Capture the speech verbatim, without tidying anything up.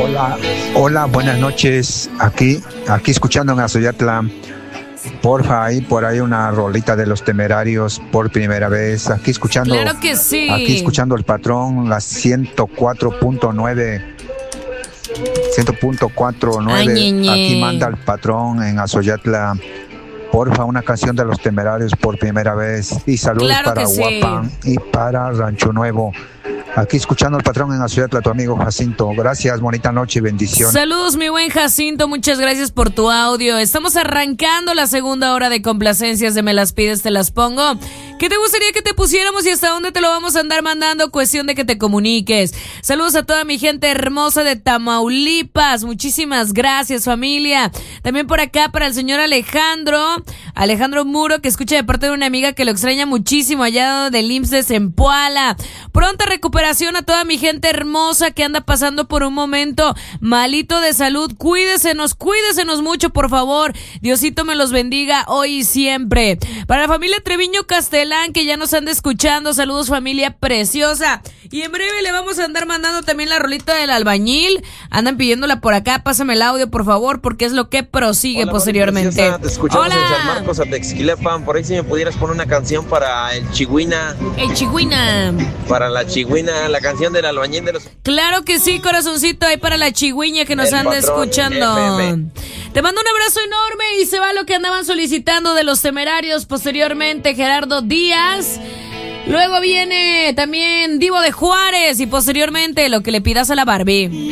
Hola, hola, buenas noches. Aquí, aquí escuchando en Azoyatla. Porfa, ahí por ahí una rolita de Los Temerarios por primera vez. Aquí escuchando. Claro que sí. Aquí escuchando el patrón, la ciento cuatro punto nueve. cien punto cuatro punto nueve. Ay, ñe, ñe. Aquí manda el patrón en Azoyatla. Porfa, una canción de Los Temerarios por primera vez. Y saludos Claro para que sí. Huapan y para Rancho Nuevo. Aquí escuchando el patrón en Azoyatla, tu amigo Jacinto. Gracias, bonita noche y bendición. Saludos, mi buen Jacinto, muchas gracias por tu audio. Estamos arrancando la segunda hora de complacencias de Me las pides, te las pongo. ¿Qué te gustaría que te pusiéramos y hasta dónde te lo vamos a andar mandando? Cuestión de que te comuniques. Saludos a toda mi gente hermosa de Tamaulipas. Muchísimas gracias, familia. También por acá para el señor Alejandro, Alejandro Muro, que escucha de parte de una amiga que lo extraña muchísimo allá del I M S S de Zempoala. Pronta recuperación a toda mi gente hermosa que anda pasando por un momento malito de salud. Cuídesenos, cuídesenos mucho, por favor. Diosito me los bendiga hoy y siempre. Para la familia Treviño Castelán, que ya nos anda escuchando, saludos, familia preciosa. Y en breve le vamos a andar mandando también la rolita del albañil. Andan pidiéndola por acá, pásame el audio, por favor, porque es lo que prosigue. Hola, posteriormente. Preciosa, te escuchamos Hola. en San Marcos, Atexquilepan. Por ahí si me pudieras poner una canción para el Chigüina. El Chigüina. Para la Chigüina, la canción del albañil de los... Claro que sí, corazoncito, ahí para la chigüiña que nos El anda patrón escuchando. F M. Te mando un abrazo enorme y se va lo que andaban solicitando de Los Temerarios. Posteriormente, Gerardo Díaz. Luego viene también Divo de Juárez y posteriormente lo que le pidas a la Barbie.